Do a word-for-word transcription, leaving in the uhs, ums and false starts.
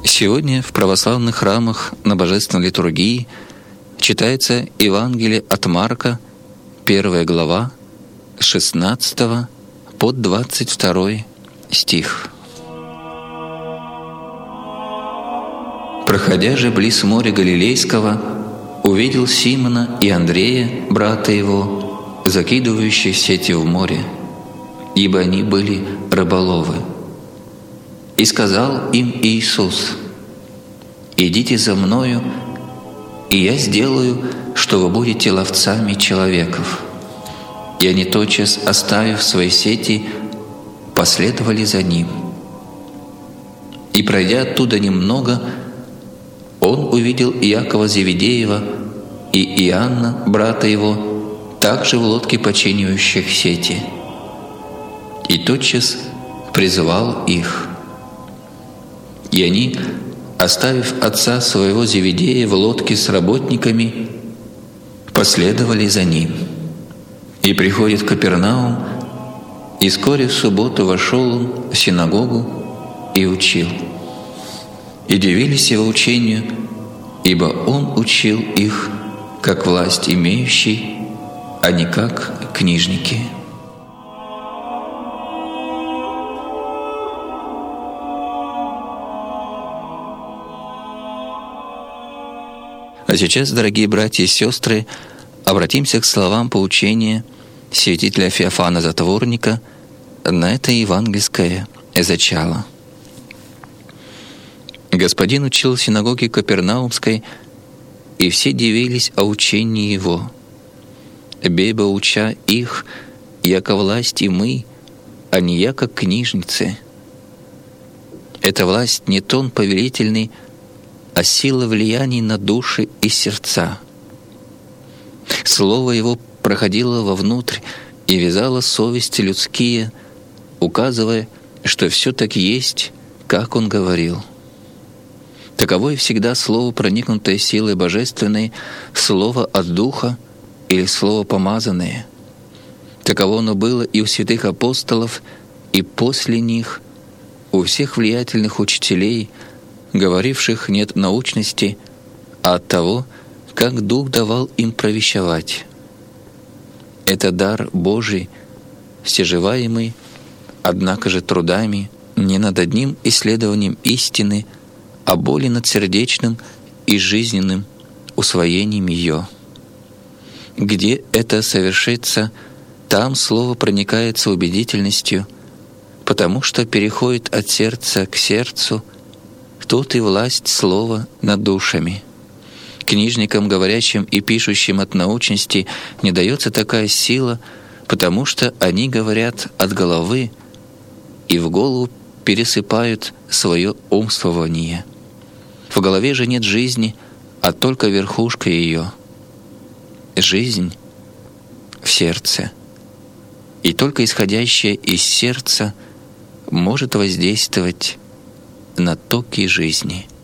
Сегодня в православных храмах на Божественной литургии читается Евангелие от Марка, первая глава, с шестнадцатого по двадцать второй стих. «Проходя же близ моря Галилейского, увидел Симона и Андрея, брата его, закидывающих сети в море, ибо они были рыболовы. И сказал им Иисус: „Идите за Мною, и Я сделаю, что вы будете ловцами человеков“. И они, тотчас оставив свои сети, последовали за Ним. И пройдя оттуда немного, Он увидел Иакова Зеведеева и Иоанна, брата его, также в лодке починивающих сети. И тотчас призывал их. И они, оставив отца своего Зеведея в лодке с работниками, последовали за Ним. И приходит в Капернаум, и вскоре в субботу вошел Он в синагогу и учил. И дивились Его учению, ибо Он учил их, как власть имеющий, а не как книжники». А сейчас, дорогие братья и сестры, обратимся к словам поучения святителя Феофана Затворника на это евангельское зачало. Господин учил в синагоге Капернаумской, и все дивились о учении Его. Беба уча их, яко власть и мы, а не яко книжницы. Эта власть не тон повелительный, а сила влияний на души и сердца. Слово Его проходило вовнутрь и вязало совести людские, указывая, что все так есть, как Он говорил. Таково и всегда слово, проникнутое силой божественной, слово от Духа или слово помазанное. Таково оно было и у святых апостолов, и после них, у всех влиятельных учителей, говоривших не от научности, а от того, как Дух давал им провещевать. Это дар Божий, всеживаемый, однако же трудами не над одним исследованием истины, а более над сердечным и жизненным усвоением ее. Где это совершится, там слово проникается убедительностью, потому что переходит от сердца к сердцу. Тут и власть слова над душами. Книжникам, говорящим и пишущим от научности, не дается такая сила, потому что они говорят от головы и в голову пересыпают свое умствование. В голове же нет жизни, а только верхушка ее. Жизнь в сердце. И только исходящее из сердца может воздействовать на токи жизни.